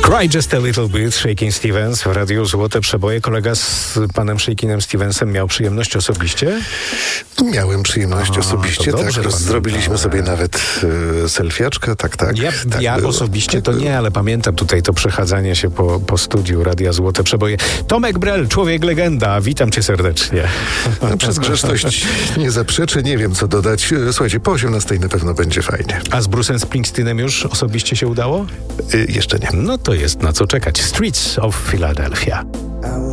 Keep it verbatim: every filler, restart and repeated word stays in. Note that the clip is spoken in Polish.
Cry Just a Little Bit, Shakin' Stevens w Radiu Złote Przeboje. Kolega z panem Shakinem Stevensem miał przyjemność osobiście? Miałem przyjemność A, osobiście, tak. dobrze, Zrobiliśmy sobie nawet y, selfiaczka, tak, tak. Ja, tak ja było. osobiście tak to było. nie, ale pamiętam tutaj to przechadzanie się po, po studiu Radia Złote Przeboje. Tomek Brel, człowiek legenda, witam cię serdecznie. No, przez grzeczność nie zaprzeczę, nie wiem co dodać. Słuchajcie, po osiemnastej na pewno będzie fajnie. A z Bruce'em Springsteenem już osobiście się udało? Y, jeszcze nie. No to jest na co czekać. Streets of Philadelphia.